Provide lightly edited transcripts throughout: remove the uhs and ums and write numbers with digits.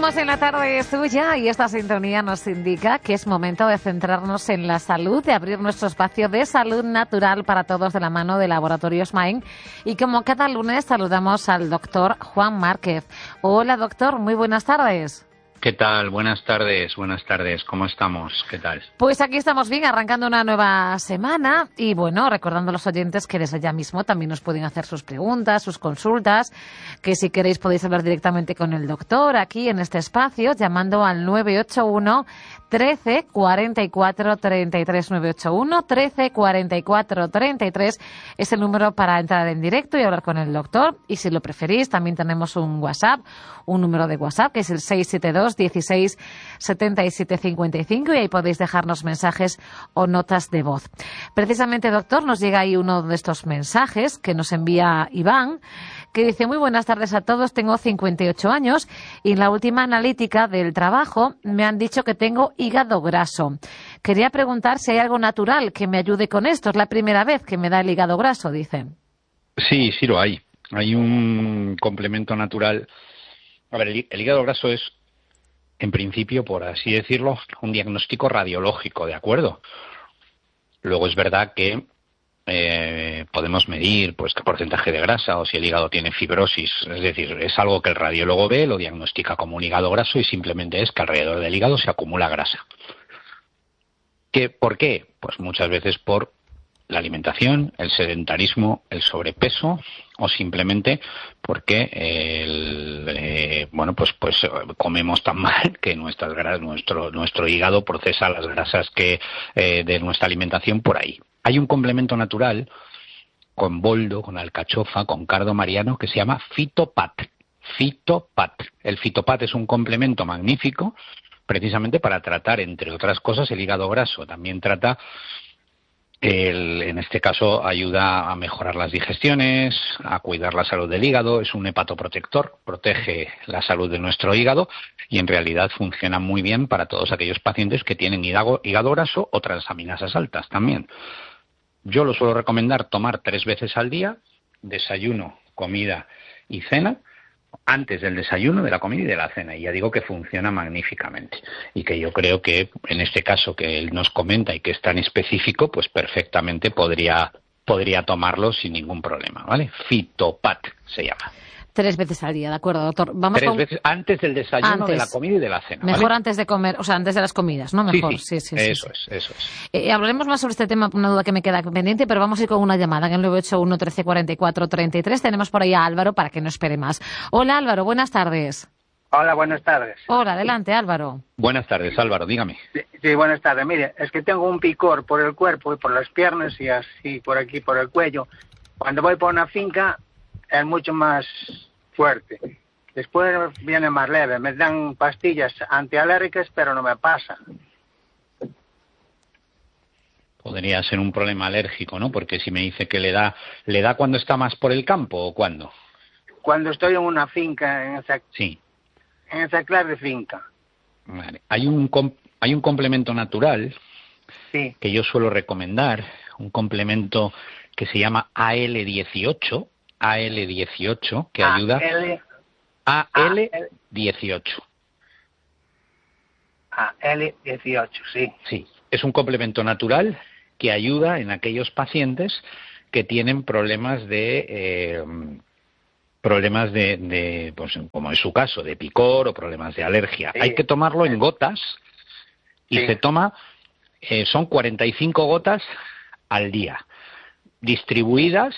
Estamos en la tarde suya y esta sintonía nos indica que es momento de centrarnos en la salud, de abrir nuestro espacio de salud natural para todos de la mano de Laboratorios Maen. Y como cada lunes saludamos al doctor Juan Márquez. Hola doctor, muy buenas tardes. ¿Qué tal? Buenas tardes, ¿cómo estamos? ¿Qué tal? Pues aquí estamos bien, arrancando una nueva semana y bueno, recordando a los oyentes que desde ya mismo también nos pueden hacer sus preguntas, sus consultas, que si queréis podéis hablar directamente con el doctor aquí en este espacio, llamando al 981 13 44 33, 981 13 44 33 es el número para entrar en directo y hablar con el doctor. Y si lo preferís, también tenemos un WhatsApp, un número de WhatsApp que es el 672 16 77 55 y ahí podéis dejarnos mensajes o notas de voz. Precisamente, doctor, nos llega ahí uno de estos mensajes que nos envía Iván, que dice: muy buenas tardes a todos, tengo 58 años y en la última analítica del trabajo me han dicho que tengo hígado graso. Quería preguntar si hay algo natural que me ayude con esto. Es la primera vez que me da el hígado graso, dice. Sí, sí lo hay. Hay un complemento natural. A ver, el hígado graso es, en principio, por así decirlo, un diagnóstico radiológico, ¿de acuerdo? Luego es verdad que podemos medir pues qué porcentaje de grasa o si el hígado tiene fibrosis, es decir, es algo que el radiólogo ve, lo diagnostica como un hígado graso y simplemente es que alrededor del hígado se acumula grasa. ¿Por qué? Pues muchas veces por la alimentación, el sedentarismo, el sobrepeso o simplemente porque pues comemos tan mal que nuestro hígado procesa las grasas de nuestra alimentación por ahí. Hay un complemento natural con boldo, con alcachofa, con cardo mariano que se llama Fitopat. Fitopat. El Fitopat es un complemento magnífico precisamente para tratar, entre otras cosas, el hígado graso. También trata, en este caso, ayuda a mejorar las digestiones, a cuidar la salud del hígado. Es un hepatoprotector, protege la salud de nuestro hígado y en realidad funciona muy bien para todos aquellos pacientes que tienen hígado graso o transaminasas altas también. Yo lo suelo recomendar tomar 3 veces al día, desayuno, comida y cena, antes del desayuno, de la comida y de la cena. Y ya digo que funciona magníficamente. Y que yo creo que, en este caso que él nos comenta y que es tan específico, pues perfectamente podría tomarlo sin ningún problema, ¿vale? Fitopat se llama. 3 veces al día, ¿de acuerdo, doctor? Vamos 3 veces antes del desayuno, de la comida y de la cena. Mejor ¿vale? Antes de comer, o sea, antes de las comidas, ¿no? Mejor, sí. Eso es. Hablaremos más sobre este tema, una duda que me queda pendiente, pero vamos a ir con una llamada en el 981 13 44 33. Tenemos por ahí a Álvaro para que no espere más. Hola, Álvaro, buenas tardes. Hola, buenas tardes. Hola, adelante, Álvaro. Buenas tardes, Álvaro, dígame. Sí, buenas tardes. Mire, es que tengo un picor por el cuerpo y por las piernas y así por aquí, por el cuello. Cuando voy por una finca es mucho más fuerte. Después viene más leve. Me dan pastillas antialérgicas, pero no me pasa. Podría ser un problema alérgico, ¿no? Porque si me dice que le da cuando está más por el campo o cuándo. Cuando estoy en una finca, en esa clase de finca. Vale. Hay un complemento natural que yo suelo recomendar, un complemento que se llama AL18, que ayuda AL18. AL18, sí. Sí, es un complemento natural que ayuda en aquellos pacientes que tienen problemas de pues, como es su caso, de picor o problemas de alergia. Sí. Hay que tomarlo en gotas y se toma, son 45 gotas al día, distribuidas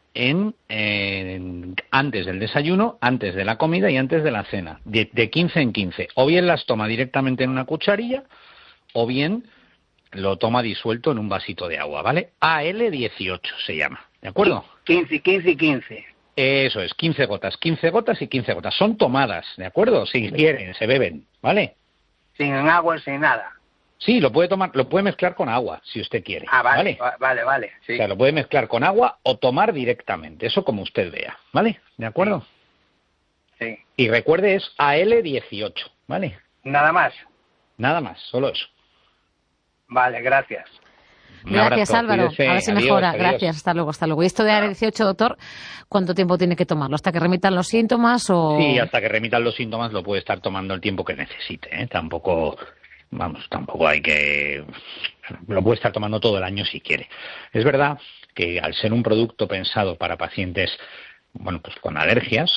antes del desayuno, antes de la comida y antes de la cena, de 15 en 15. O bien las toma directamente en una cucharilla o bien lo toma disuelto en un vasito de agua, ¿vale? AL18 se llama, ¿de acuerdo? 15 y 15. Eso es, 15 gotas y 15 gotas. Son tomadas, ¿de acuerdo? Si quieren, se beben, ¿vale? Sin agua, sin nada. Sí, lo puede mezclar con agua, si usted quiere. Vale. Sí. O sea, lo puede mezclar con agua o tomar directamente, eso como usted vea, ¿vale? ¿De acuerdo? Sí. Y recuerde, es AL18, ¿vale? Nada más. Nada más, solo eso. Vale, gracias. Gracias, abrazo, Álvaro. cuídese. A ver si Adiós, mejora. adiós. Gracias, hasta luego, hasta luego. ¿Y esto de AL18, doctor, cuánto tiempo tiene que tomarlo? ¿Hasta que remitan los síntomas o...? Sí, hasta que remitan los síntomas lo puede estar tomando el tiempo que necesite, ¿eh? Tampoco hay que... Lo puede estar tomando todo el año si quiere. Es verdad que al ser un producto pensado para pacientes, bueno, pues con alergias,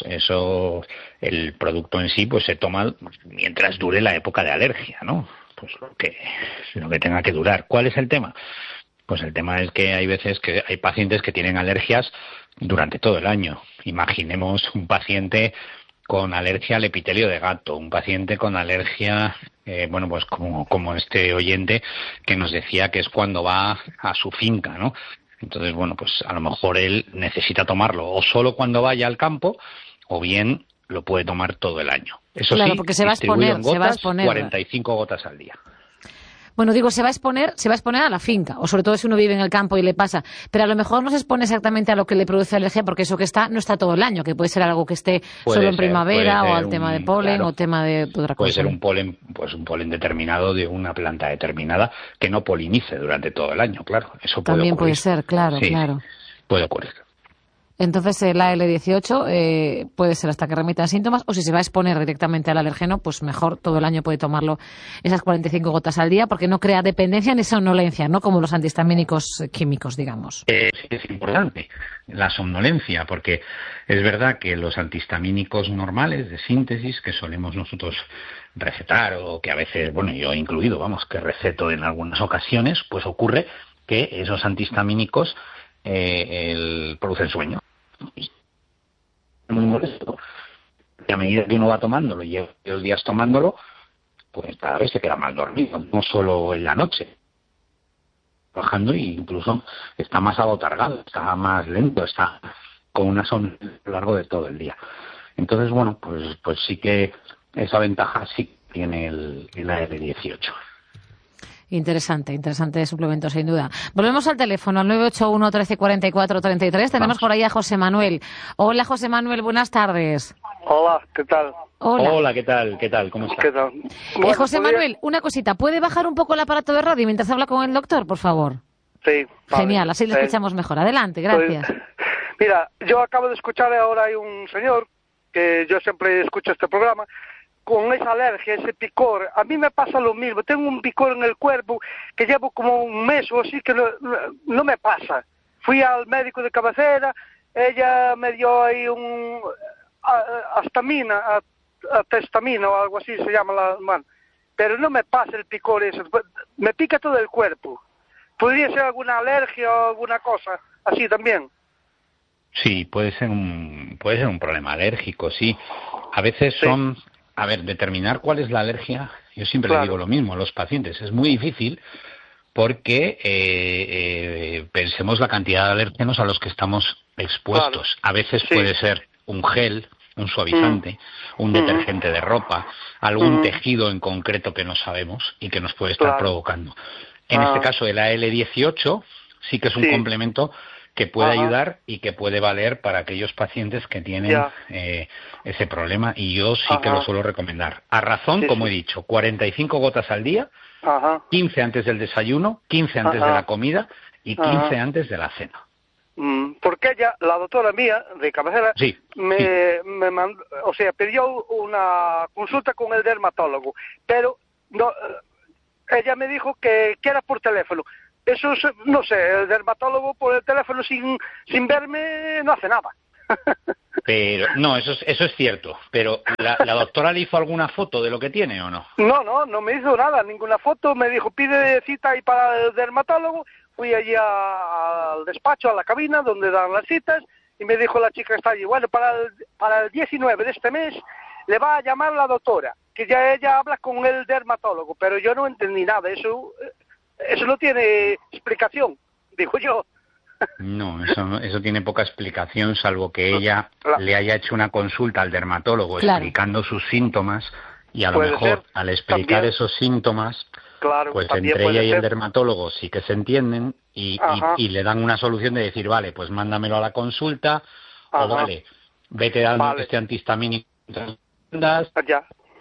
el producto en sí pues se toma mientras dure la época de alergia, ¿no? Pues lo que tenga que durar. ¿Cuál es el tema? Pues el tema es que hay veces que hay pacientes que tienen alergias durante todo el año. Imaginemos un paciente con alergia al epitelio de gato, un paciente con alergia, bueno, pues como este oyente que nos decía que es cuando va a su finca, ¿no? Entonces, bueno, pues a lo mejor él necesita tomarlo o solo cuando vaya al campo o bien lo puede tomar todo el año. Eso claro, sí, porque se va a exponer, 45 gotas al día. Bueno, digo, se va a exponer a la finca, o sobre todo si uno vive en el campo y le pasa, pero a lo mejor no se expone exactamente a lo que le produce alergia, porque eso que no está todo el año, que puede ser algo que esté solo en primavera o al tema de polen o tema de otra cosa. Puede ser un polen determinado de una planta determinada que no polinice durante todo el año, claro. Eso también puede puede ser, claro, sí, claro. Puede ocurrir. Entonces el AL18 puede ser hasta que remitan síntomas, o si se va a exponer directamente al alergeno, pues mejor todo el año puede tomarlo esas 45 gotas al día, porque no crea dependencia ni somnolencia, ¿no? Como los antihistamínicos químicos, digamos. Sí, es importante la somnolencia, porque es verdad que los antihistamínicos normales de síntesis que solemos nosotros recetar, o que a veces, bueno, yo he incluido, que receto en algunas ocasiones, pues ocurre que esos antihistamínicos producen sueño. Muy molesto. Y a medida que uno va tomándolo y lleva los días tomándolo, pues cada vez se queda más dormido, no solo en la noche, trabajando, e incluso está más abotargado, está más lento, está con una somnolencia a lo largo de todo el día. Entonces, bueno, pues sí que esa ventaja sí tiene el AL18. Interesante suplemento, sin duda. Volvemos al teléfono, al 981 13 44 33. Tenemos por ahí a José Manuel. Hola, José Manuel, buenas tardes. Hola, ¿qué tal? Hola, ¿qué tal? ¿Cómo estás? ¿Qué tal? Bueno, José Manuel, una cosita, ¿puede bajar un poco el aparato de radio mientras habla con el doctor, por favor? Sí. Vale. Genial, así le escuchamos mejor. Adelante, gracias. Mira, yo acabo de escuchar ahora hay un señor, que yo siempre escucho este programa, con esa alergia, ese picor. A mí me pasa lo mismo. Tengo un picor en el cuerpo que llevo como un mes o así que no me pasa. Fui al médico de cabecera, ella me dio ahí un testamina o algo así se llama pero no me pasa el picor eso. Me pica todo el cuerpo. ¿Podría ser alguna alergia o alguna cosa así también? Sí, puede ser un problema alérgico, sí. A veces determinar cuál es la alergia, yo siempre le digo lo mismo a los pacientes, es muy difícil porque pensemos la cantidad de alérgenos a los que estamos expuestos. A veces puede ser un gel, un suavizante, un detergente de ropa, algún tejido en concreto que no sabemos y que nos puede estar provocando. En este caso, el AL18 sí que es un complemento que puede ayudar y que puede valer para aquellos pacientes que tienen ese problema, y yo sí que lo suelo recomendar. A razón, como he dicho, 45 gotas al día, 15 antes del desayuno, 15 antes de la comida y 15 antes de la cena. Porque ella, la doctora mía de cabecera, me mandó, o sea, pidió una consulta con el dermatólogo, pero no, ella me dijo que era por teléfono. Eso, no sé, el dermatólogo por el teléfono sin verme no hace nada. Pero no, eso es cierto. Pero ¿la doctora le hizo alguna foto de lo que tiene o no? No me hizo nada, ninguna foto. Me dijo, pide cita ahí para el dermatólogo. Fui allí al despacho, a la cabina donde dan las citas, y me dijo la chica que está allí, bueno, para el 19 de este mes le va a llamar la doctora, que ya ella habla con el dermatólogo, pero yo no entendí nada. Eso no tiene explicación, digo yo. No, eso tiene poca explicación, salvo que ella le haya hecho una consulta al dermatólogo explicando sus síntomas, y a lo mejor al explicar esos síntomas, pues entre ella y el dermatólogo sí que se entienden y le dan una solución de decir, vale, pues mándamelo a la consulta, o vale, vete dando este antihistamínico.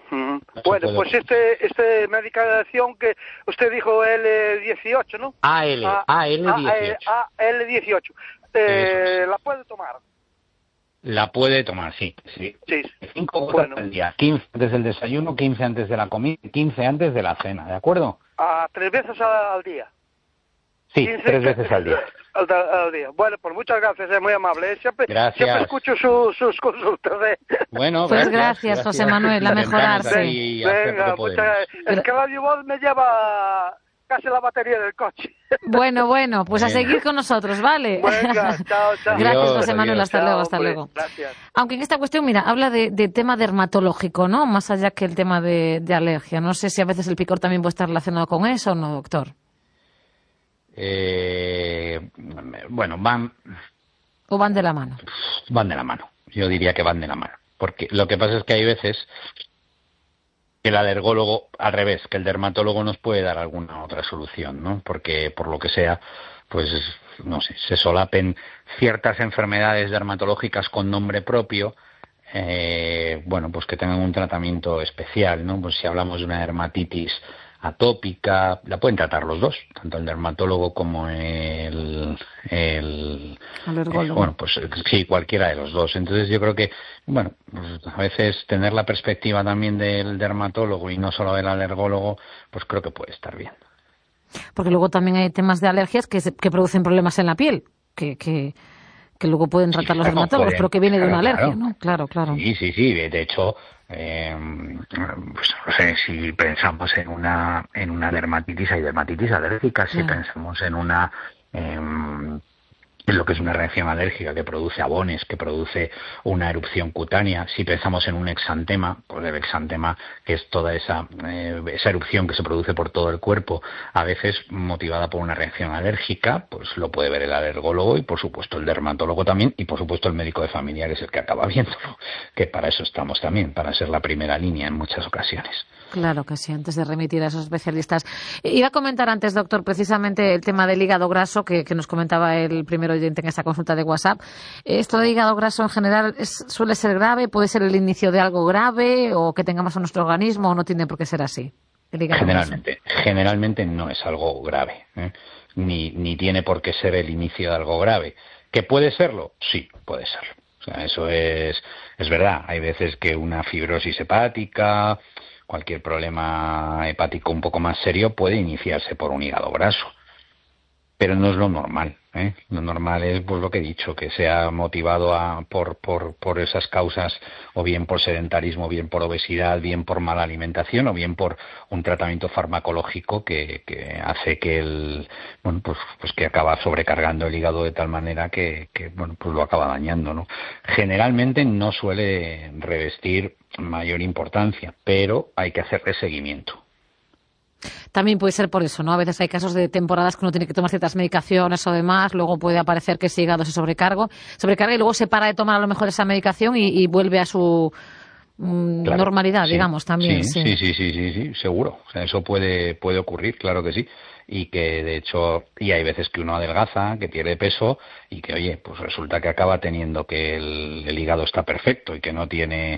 Ujú. No se Bueno, puede pues este medicación que usted dijo L18, ¿no? AL18. AL18. Eso es. ¿La puede tomar? La puede tomar, sí. Sí. 5 gotas Bueno. al día. 15 antes del desayuno, 15 antes de la comida, 15 antes de la cena, ¿de acuerdo? 3 veces al día. Sí, 15 3 veces al día. Al día. Bueno, pues muchas gracias, es muy amable. Siempre escucho sus consultas. Bueno, Pues gracias, José Manuel, a mejorarse. Venga, muchas gracias. Es que Radio Voz me lleva casi la batería del coche. Bueno, pues a seguir con nosotros, ¿vale? Venga, chao. Gracias, José Manuel, adiós. hasta luego. Gracias. Aunque en esta cuestión, mira, habla de tema dermatológico, ¿no? Más allá que el tema de alergia. No sé si a veces el picor también puede estar relacionado con eso o no, doctor. Bueno, van de la mano. Van de la mano. Yo diría que van de la mano. Porque lo que pasa es que hay veces que el alergólogo, al revés, que el dermatólogo nos puede dar alguna otra solución, ¿no? Porque, por lo que sea, pues, no sé, se solapen ciertas enfermedades dermatológicas con nombre propio, bueno, pues que tengan un tratamiento especial, ¿no? Pues si hablamos de una dermatitis atópica, la pueden tratar los dos, tanto el dermatólogo como el alergólogo. Bueno, pues sí, cualquiera de los dos. Entonces yo creo que, bueno, pues a veces tener la perspectiva también del dermatólogo y no solo del alergólogo, pues creo que puede estar bien. Porque luego también hay temas de alergias que producen problemas en la piel, que luego pueden tratar los dermatólogos, pero que viene de una alergia, ¿no? Claro. Sí. De hecho, pues no sé, si pensamos en una dermatitis, hay dermatitis alérgica. Si pensamos en lo que es una reacción alérgica que produce abones, que produce una erupción cutánea. Si pensamos en un exantema, pues el exantema, que es toda esa erupción que se produce por todo el cuerpo, a veces motivada por una reacción alérgica, pues lo puede ver el alergólogo y por supuesto el dermatólogo también, y por supuesto el médico de familia, que es el que acaba viéndolo, que para eso estamos también, para ser la primera línea en muchas ocasiones. Claro que sí, antes de remitir a esos especialistas. Iba a comentar antes, doctor, precisamente el tema del hígado graso que nos comentaba el primer oyente en esa consulta de WhatsApp. ¿Esto del hígado graso en general suele ser grave? ¿Puede ser el inicio de algo grave o que tengamos en nuestro organismo o no tiene por qué ser así? Generalmente no es algo grave, ni tiene por qué ser el inicio de algo grave. ¿Que puede serlo? Sí, puede serlo. O sea, eso es verdad. Hay veces que una fibrosis hepática, cualquier problema hepático un poco más serio puede iniciarse por un hígado graso, pero no es lo normal, ¿eh? Lo normal es, pues lo que he dicho, que sea motivado por esas causas, o bien por sedentarismo, bien por obesidad, bien por mala alimentación, o bien por un tratamiento farmacológico que hace que pues que acaba sobrecargando el hígado de tal manera que pues lo acaba dañando, ¿no? Generalmente no suele revestir mayor importancia, pero hay que hacerle seguimiento. También puede ser por eso, ¿no? A veces hay casos de temporadas que uno tiene que tomar ciertas medicaciones o demás, luego puede aparecer que ese hígado se sobrecarga y luego se para de tomar a lo mejor esa medicación y vuelve a su normalidad, sí, digamos, también. Sí, seguro. O sea, eso puede ocurrir, claro que sí. Y que de hecho, y hay veces que uno adelgaza, que pierde peso y que, oye, pues resulta que acaba teniendo que el hígado está perfecto y que no tiene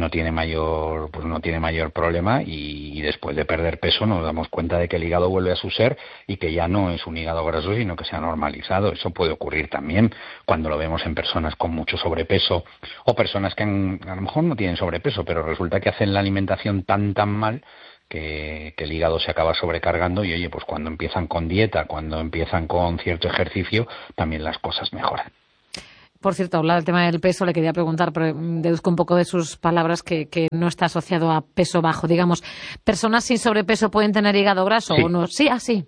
mayor problema, y después de perder peso nos damos cuenta de que el hígado vuelve a su ser y que ya no es un hígado graso, sino que se ha normalizado. Eso puede ocurrir también cuando lo vemos en personas con mucho sobrepeso o personas que a lo mejor no tienen sobrepeso, pero resulta que hacen la alimentación tan mal que el hígado se acaba sobrecargando y, oye, pues cuando empiezan con dieta, cuando empiezan con cierto ejercicio, también las cosas mejoran. Por cierto, hablar del tema del peso, le quería preguntar, pero deduzco un poco de sus palabras que no está asociado a peso bajo. Digamos, ¿personas sin sobrepeso pueden tener hígado graso o no? Sí, sí.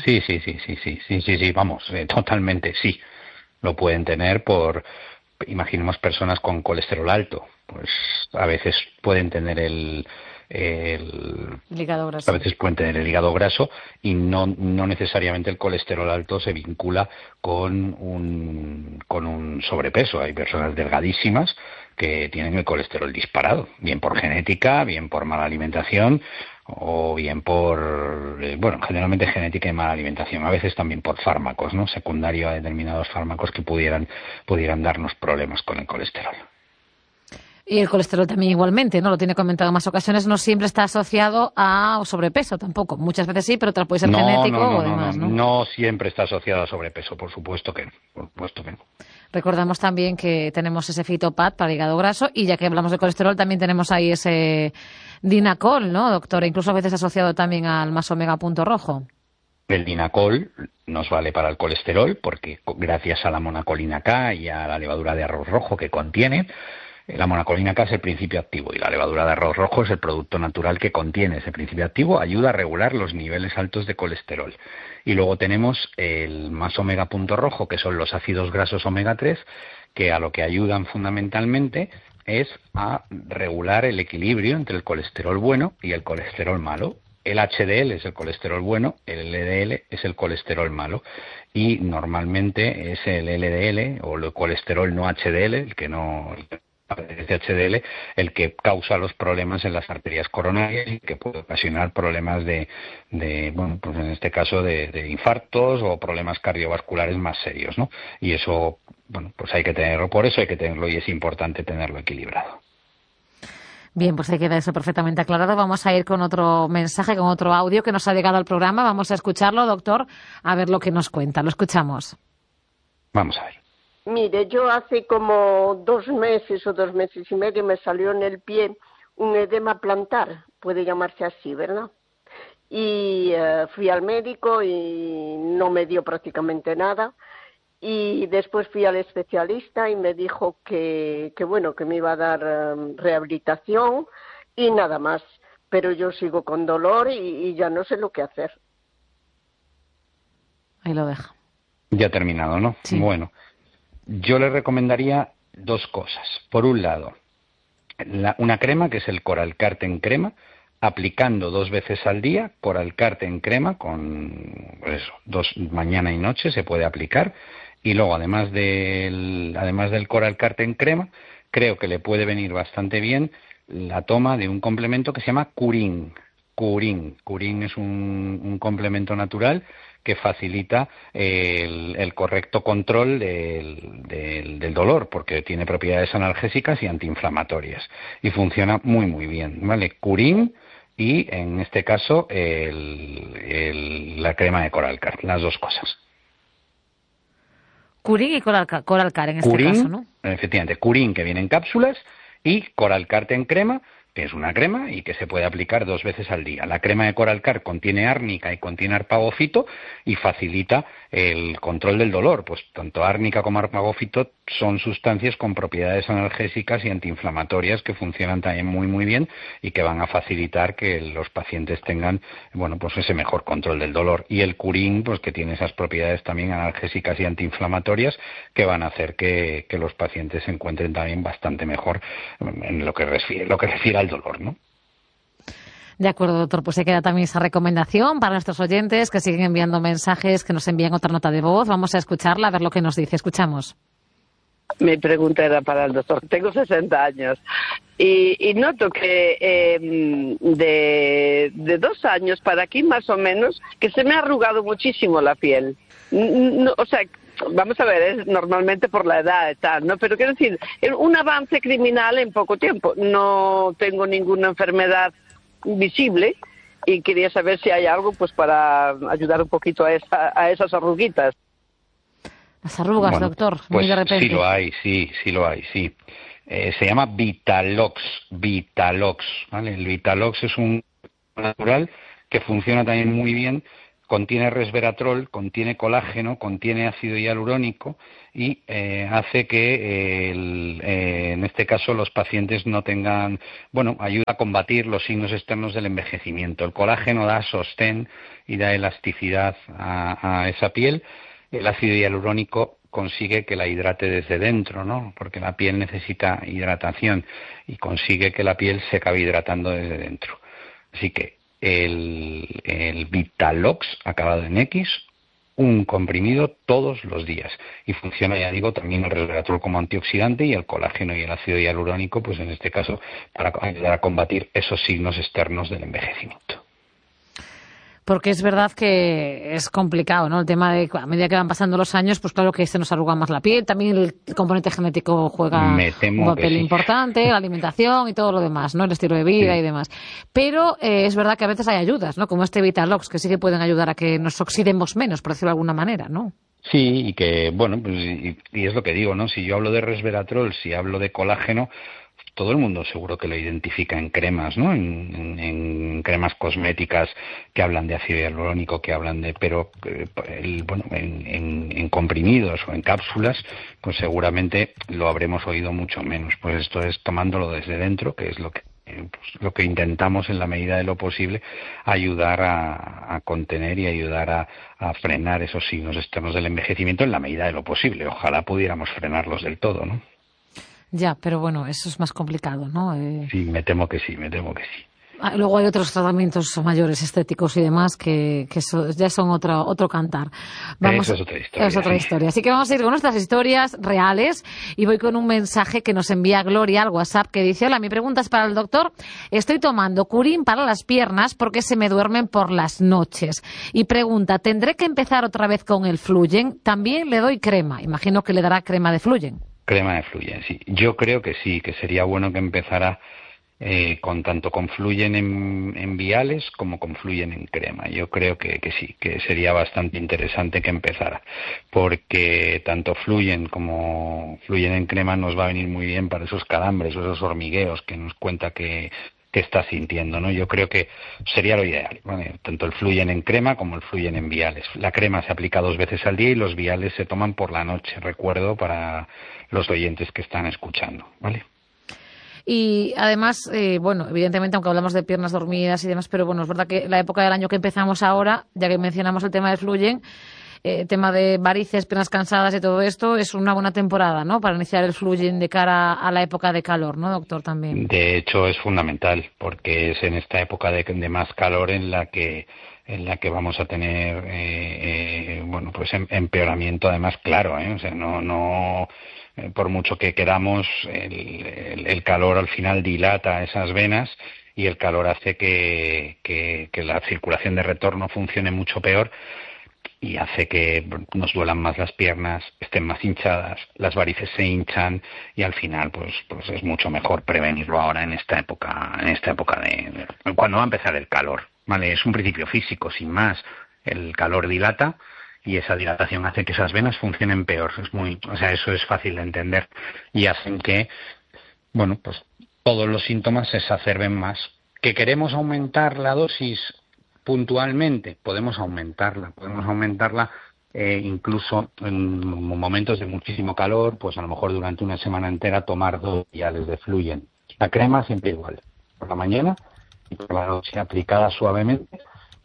Sí, vamos, totalmente sí. Lo pueden tener imaginemos personas con colesterol alto, pues a veces pueden tener el hígado graso. A veces pueden tener el hígado graso y no necesariamente el colesterol alto se vincula con un sobrepeso. Hay personas delgadísimas que tienen el colesterol disparado, bien por genética, bien por mala alimentación o bien por, generalmente genética y mala alimentación, a veces también por fármacos, ¿no? Secundario a determinados fármacos que pudieran darnos problemas con el colesterol. Y el colesterol también igualmente, ¿no? Lo tiene comentado en más ocasiones, no siempre está asociado a sobrepeso tampoco. Muchas veces sí, pero otras puede ser genético o demás, ¿no? No siempre está asociado a sobrepeso, por supuesto que no. Por supuesto que no. Recordamos también que tenemos ese Fitopad para hígado graso y ya que hablamos de colesterol también tenemos ahí ese Dinacol, ¿no, doctora? Incluso a veces asociado también al más omega punto rojo. El Dinacol nos vale para el colesterol porque gracias a la monacolina K y a la levadura de arroz rojo que contiene, la monacolina K es el principio activo y la levadura de arroz rojo es el producto natural que contiene ese principio activo, ayuda a regular los niveles altos de colesterol. Y luego tenemos el más omega punto rojo, que son los ácidos grasos omega 3, que a lo que ayudan fundamentalmente es a regular el equilibrio entre el colesterol bueno y el colesterol malo. El HDL es el colesterol bueno, el LDL es el colesterol malo y normalmente es el LDL o el colesterol no HDL, el que no de HDL, el que causa los problemas en las arterias coronarias y que puede ocasionar problemas de bueno, pues en este caso de infartos o problemas cardiovasculares más serios, ¿no? Y eso, bueno, pues hay que tenerlo, por eso hay que tenerlo y es importante tenerlo equilibrado. Bien, pues ahí queda eso perfectamente aclarado. Vamos a ir con otro mensaje, con otro audio que nos ha llegado al programa. Vamos a escucharlo, doctor, a ver lo que nos cuenta. Lo escuchamos. Vamos a ver. Mire, yo hace como 2 meses o 2 meses y medio me salió en el pie un edema plantar, puede llamarse así, ¿verdad? Y fui al médico y no me dio prácticamente nada. Y después fui al especialista y me dijo que bueno, que me iba a dar rehabilitación y nada más. Pero yo sigo con dolor y ya no sé lo que hacer. Ahí lo deja. Ya ha terminado, ¿no? Sí. Bueno, yo le recomendaría 2 cosas. Por un lado, una crema que es el Coralcart en crema, aplicando 2 veces al día, Coralcart en crema, con pues eso, 2 mañana y noche se puede aplicar. Y luego, además del Coralcart en crema, creo que le puede venir bastante bien la toma de un complemento que se llama Curín. Curín es un complemento natural que facilita el correcto control del dolor, porque tiene propiedades analgésicas y antiinflamatorias. Y funciona muy, muy bien, ¿vale? Curín y, en este caso, la crema de Coralcart, las 2 cosas. Curín y Coralcart en este Curín, caso, ¿no? Efectivamente, Curín que viene en cápsulas y Coralcart en crema, que es una crema y que se puede aplicar 2 veces al día. La crema de Coralcart contiene árnica y contiene arpagofito y facilita el control del dolor. Pues tanto árnica como arpagofito son sustancias con propiedades analgésicas y antiinflamatorias que funcionan también muy muy bien y que van a facilitar que los pacientes tengan, bueno, pues ese mejor control del dolor. Y el Curín, pues que tiene esas propiedades también analgésicas y antiinflamatorias que van a hacer que los pacientes se encuentren también bastante mejor en lo que refiere al dolor, ¿no? De acuerdo, doctor. Pues se queda también esa recomendación para nuestros oyentes que siguen enviando mensajes, que nos envían otra nota de voz. Vamos a escucharla, a ver lo que nos dice. Escuchamos. Mi pregunta era para el doctor. Tengo 60 años y noto que de 2 años para aquí más o menos que se me ha arrugado muchísimo la piel. No, o sea, vamos a ver, es normalmente por la edad y tal, ¿no? Pero quiero decir, un avance criminal en poco tiempo. No tengo ninguna enfermedad visible y quería saber si hay algo pues para ayudar un poquito a esas arruguitas. Las arrugas, bueno, doctor, pues muy de repente. Sí lo hay, sí. Se llama Vitalox, ¿vale? El Vitalox es un natural que funciona también muy bien. Contiene resveratrol, contiene colágeno, contiene ácido hialurónico y hace que, en este caso, los pacientes no tengan, bueno, ayuda a combatir los signos externos del envejecimiento. El colágeno da sostén y da elasticidad a esa piel. El ácido hialurónico consigue que la hidrate desde dentro, ¿no? Porque la piel necesita hidratación y consigue que la piel se acabe hidratando desde dentro. Así que el Vitalox, acabado en X, un comprimido todos los días. Y funciona, ya digo, también el resveratrol como antioxidante y el colágeno y el ácido hialurónico, pues en este caso, para ayudar a combatir esos signos externos del envejecimiento. Porque es verdad que es complicado, ¿no? El tema de, a medida que van pasando los años, pues claro que se nos arruga más la piel. También el componente genético juega un papel importante, la alimentación y todo lo demás, ¿no? El estilo de vida y demás. Pero es verdad que a veces hay ayudas, ¿no? Como este Vitalox, que sí que pueden ayudar a que nos oxidemos menos, por decirlo de alguna manera, ¿no? Sí, y que, bueno, pues, y es lo que digo, ¿no? Si yo hablo de resveratrol, si hablo de colágeno, todo el mundo seguro que lo identifica en cremas, ¿no? En cremas cosméticas que hablan de ácido hialurónico, que hablan de... Pero, bueno, en comprimidos o en cápsulas, pues seguramente lo habremos oído mucho menos. Pues esto es tomándolo desde dentro, que es lo que intentamos en la medida de lo posible ayudar a contener y ayudar a frenar esos signos externos del envejecimiento en la medida de lo posible. Ojalá pudiéramos frenarlos del todo, ¿no? Ya, pero bueno, eso es más complicado, ¿no? Sí, me temo que sí. Luego hay otros tratamientos mayores, estéticos y demás, que ya son otro cantar. Eso es otra historia. Es otra historia. Así que vamos a ir con nuestras historias reales y voy con un mensaje que nos envía Gloria al WhatsApp que dice: hola, mi pregunta es para el doctor. Estoy tomando Curín para las piernas porque se me duermen por las noches. Y pregunta, ¿tendré que empezar otra vez con el Fluyen? También le doy crema. Imagino que le dará crema de Fluyen. Crema de Fluyen, sí. Yo creo que sí, que sería bueno que empezara tanto con Fluyen en viales como con Fluyen en crema. Yo creo que sí, que sería bastante interesante que empezara, porque tanto Fluyen como Fluyen en crema nos va a venir muy bien para esos calambres o esos hormigueos que nos cuenta que está sintiendo, ¿no? Yo creo que sería lo ideal, ¿vale? Tanto el Fluyen en crema como el Fluyen en viales. La crema se aplica 2 veces al día y los viales se toman por la noche, recuerdo, para los oyentes que están escuchando, ¿vale? Y además, bueno, evidentemente, aunque hablamos de piernas dormidas y demás, pero bueno, es verdad que la época del año que empezamos ahora, ya que mencionamos el tema del Fluyen, tema de varices, piernas cansadas y todo esto, es una buena temporada, ¿no? Para iniciar el Fluyen de cara a la época de calor, ¿no, doctor? También. De hecho, es fundamental, porque es en esta época de más calor en la que vamos a tener, bueno, pues empeoramiento, además, claro, ¿eh? O sea, no por mucho que queramos, el calor al final dilata esas venas y el calor hace que la circulación de retorno funcione mucho peor y hace que nos duelan más las piernas, estén más hinchadas, las varices se hinchan y al final pues es mucho mejor prevenirlo ahora en esta época de cuando va a empezar el calor, ¿vale? Es un principio físico, sin más. El calor dilata y esa dilatación hace que esas venas funcionen peor. Eso es fácil de entender y hacen que, bueno, pues todos los síntomas se exacerben más. ¿Que queremos aumentar la dosis puntualmente? Podemos aumentarla incluso en momentos de muchísimo calor, pues a lo mejor durante una semana entera tomar 2 viales de Fluyen. La crema siempre igual, por la mañana y por la noche, aplicada suavemente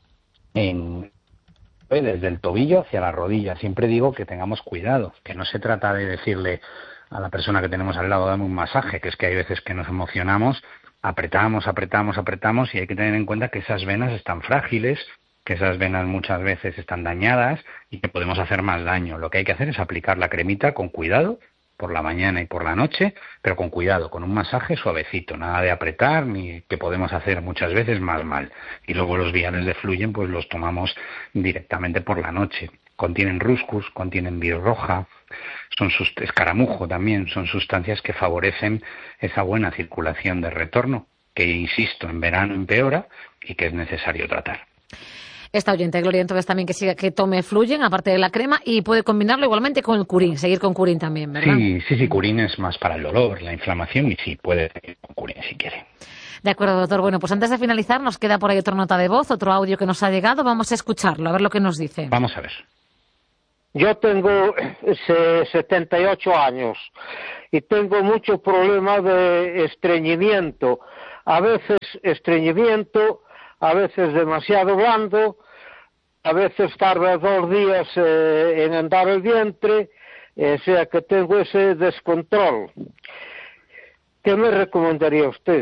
desde el tobillo hacia la rodilla. Siempre digo que tengamos cuidado, que no se trata de decirle a la persona que tenemos al lado, dame un masaje, que es que hay veces que nos emocionamos, apretamos y hay que tener en cuenta que esas venas están frágiles, que esas venas muchas veces están dañadas y que podemos hacer más daño. Lo que hay que hacer es aplicar la cremita con cuidado por la mañana y por la noche, pero con cuidado, con un masaje suavecito, nada de apretar, ni que podemos hacer muchas veces más mal. Y luego los viales de Fluyen pues los tomamos directamente por la noche. Contienen ruscus, contienen birroja, escaramujo también, son sustancias que favorecen esa buena circulación de retorno, que insisto, en verano empeora y que es necesario tratar. Esta oyente, Gloria, entonces también que tome Fluyen, aparte de la crema, y puede combinarlo igualmente con el Curín, seguir con Curín también, ¿verdad? Sí, Curín es más para el dolor, la inflamación, y sí, puede seguir con Curín si quiere. De acuerdo, doctor. Bueno, pues antes de finalizar, nos queda por ahí otra nota de voz, otro audio que nos ha llegado. Vamos a escucharlo, a ver lo que nos dice. Vamos a ver. Yo tengo 78 años y tengo muchos problemas de estreñimiento. A veces estreñimiento, a veces demasiado blando, a veces tarda 2 días en andar el vientre, o sea que tengo ese descontrol. ¿Qué me recomendaría usted?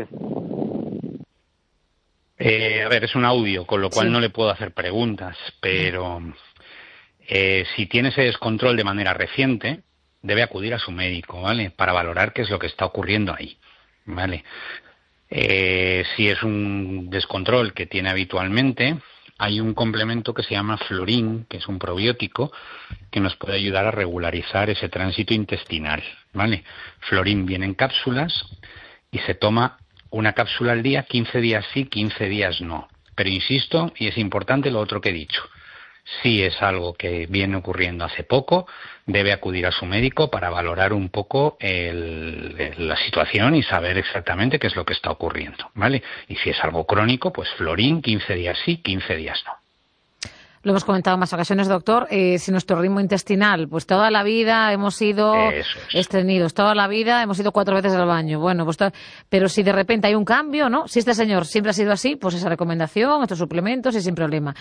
A ver, es un audio, con lo cual no le puedo hacer preguntas, pero si tiene ese descontrol de manera reciente, debe acudir a su médico, ¿vale? Para valorar qué es lo que está ocurriendo ahí, ¿vale? Si es un descontrol que tiene habitualmente, hay un complemento que se llama Florin, que es un probiótico que nos puede ayudar a regularizar ese tránsito intestinal, ¿vale? Florin viene en cápsulas y se toma una cápsula al día, 15 días sí, 15 días no. Pero insisto, y es importante lo otro que he dicho, si es algo que viene ocurriendo hace poco, debe acudir a su médico para valorar un poco la situación y saber exactamente qué es lo que está ocurriendo, ¿vale? Y si es algo crónico, pues Florin, 15 días sí, 15 días no. Lo hemos comentado en más ocasiones, doctor, si nuestro ritmo intestinal, pues toda la vida hemos sido estreñidos, toda la vida hemos ido 4 veces al baño, bueno, pues pero si de repente hay un cambio, ¿no? Si este señor siempre ha sido así, pues esa recomendación, estos suplementos y sin problema.